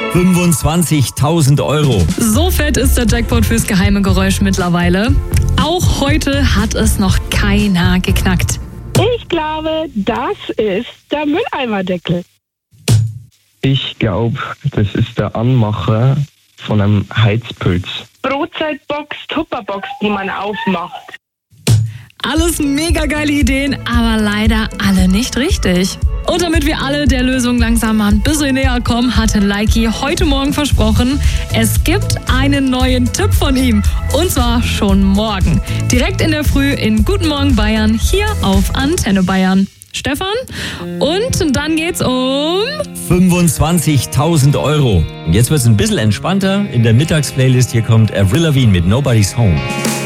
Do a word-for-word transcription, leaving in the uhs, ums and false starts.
fünfundzwanzigtausend Euro. So fett ist der Jackpot fürs geheime Geräusch mittlerweile. Auch heute hat es noch keiner geknackt. Ich glaube, das ist der Mülleimerdeckel. Ich glaube, das ist der Anmacher von einem Heizpilz. Brotzeitbox, Tupperbox, die man aufmacht. Alles mega geile Ideen, aber leider alle nicht richtig. Und damit wir alle der Lösung langsam ein bisschen näher kommen, hatte Likey heute Morgen versprochen, es gibt einen neuen Tipp von ihm. Und zwar schon morgen. Direkt in der Früh in Guten Morgen Bayern, hier auf Antenne Bayern. Stefan, und dann geht's um fünfundzwanzigtausend Euro. Und jetzt wird's ein bisschen entspannter. In der Mittagsplaylist hier kommt Avril Lavigne mit Nobody's Home.